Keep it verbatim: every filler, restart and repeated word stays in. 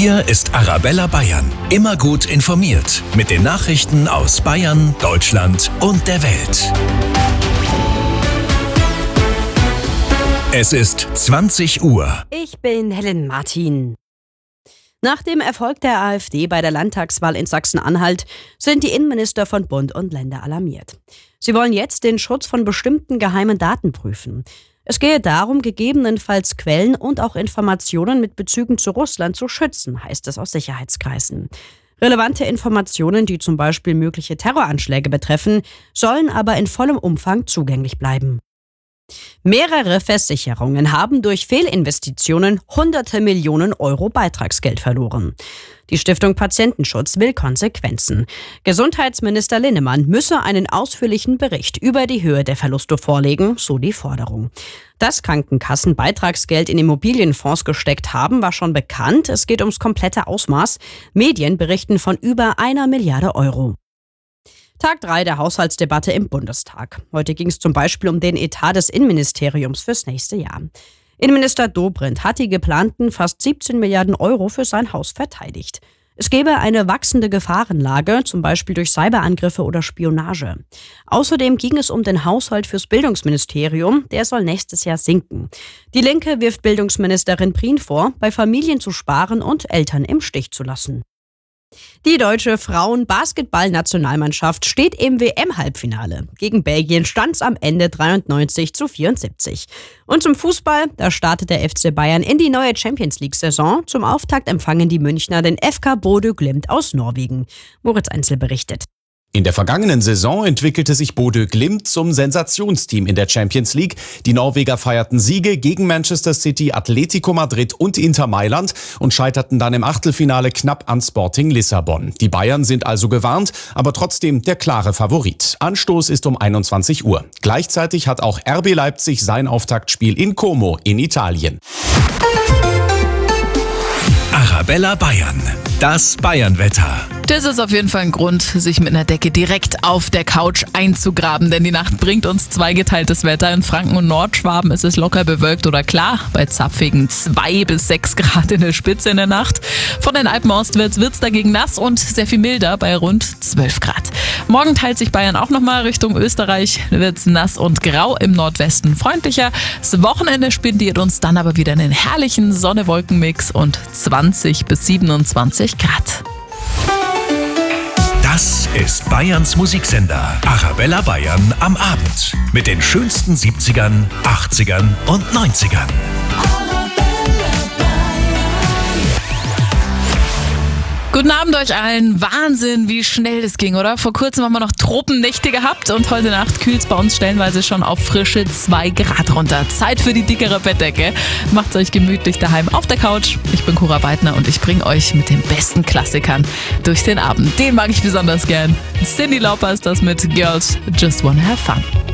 Hier ist Arabella Bayern. Immer gut informiert mit den Nachrichten aus Bayern, Deutschland und der Welt. Es ist zwanzig Uhr. Ich bin Helen Martin. Nach dem Erfolg der AfD bei der Landtagswahl in Sachsen-Anhalt sind die Innenminister von Bund und Länder alarmiert. Sie wollen jetzt den Schutz von bestimmten geheimen Daten prüfen. Es gehe darum, gegebenenfalls Quellen und auch Informationen mit Bezügen zu Russland zu schützen, heißt es aus Sicherheitskreisen. Relevante Informationen, die zum Beispiel mögliche Terroranschläge betreffen, sollen aber in vollem Umfang zugänglich bleiben. Mehrere Versicherungen haben durch Fehlinvestitionen hunderte Millionen Euro Beitragsgeld verloren. Die Stiftung Patientenschutz will Konsequenzen. Gesundheitsminister Linnemann müsse einen ausführlichen Bericht über die Höhe der Verluste vorlegen, so die Forderung. Dass Krankenkassen Beitragsgeld in Immobilienfonds gesteckt haben, war schon bekannt. Es geht ums komplette Ausmaß. Medien berichten von über einer Milliarde Euro. Tag drei der Haushaltsdebatte im Bundestag. Heute ging es zum Beispiel um den Etat des Innenministeriums fürs nächste Jahr. Innenminister Dobrindt hat die geplanten fast siebzehn Milliarden Euro für sein Haus verteidigt. Es gebe eine wachsende Gefahrenlage, zum Beispiel durch Cyberangriffe oder Spionage. Außerdem ging es um den Haushalt fürs Bildungsministerium, der soll nächstes Jahr sinken. Die Linke wirft Bildungsministerin Prien vor, bei Familien zu sparen und Eltern im Stich zu lassen. Die deutsche Frauen-Basketball-Nationalmannschaft steht im W M-Halbfinale. Gegen Belgien stand es am Ende dreiundneunzig zu vierundsiebzig. Und zum Fußball, da startet der F C Bayern in die neue Champions-League-Saison. Zum Auftakt empfangen die Münchner den F K Bodø Glimt aus Norwegen. Moritz Einzel berichtet. In der vergangenen Saison entwickelte sich Bodø Glimt zum Sensationsteam in der Champions League. Die Norweger feierten Siege gegen Manchester City, Atletico Madrid und Inter Mailand und scheiterten dann im Achtelfinale knapp an Sporting Lissabon. Die Bayern sind also gewarnt, aber trotzdem der klare Favorit. Anstoß ist um einundzwanzig Uhr. Gleichzeitig hat auch R B Leipzig sein Auftaktspiel in Como in Italien. Arabella Bayern. Das Bayernwetter. Das ist auf jeden Fall ein Grund, sich mit einer Decke direkt auf der Couch einzugraben, denn die Nacht bringt uns zweigeteiltes Wetter. In Franken und Nordschwaben ist es locker bewölkt oder klar, bei zapfigen zwei bis sechs Grad in der Spitze in der Nacht. Von den Alpen ostwärts wird's dagegen nass und sehr viel milder bei rund zwölf Grad. Morgen teilt sich Bayern auch nochmal Richtung Österreich, wird's nass und grau, im Nordwesten freundlicher. Das Wochenende spendiert uns dann aber wieder einen herrlichen Sonne-Wolken-Mix und zwanzig bis siebenundzwanzig Grad. Das ist Bayerns Musiksender Arabella Bayern am Abend. Mit den schönsten siebzigern, achtzigern und neunzigern. Guten Abend euch allen. Wahnsinn, wie schnell das ging, oder? Vor kurzem haben wir noch Tropennächte gehabt und heute Nacht kühlt es bei uns stellenweise schon auf frische zwei Grad runter. Zeit für die dickere Bettdecke. Macht's euch gemütlich daheim auf der Couch. Ich bin Cora Weidner und ich bringe euch mit den besten Klassikern durch den Abend. Den mag ich besonders gern. Cyndi Lauper ist das mit Girls Just Wanna Have Fun.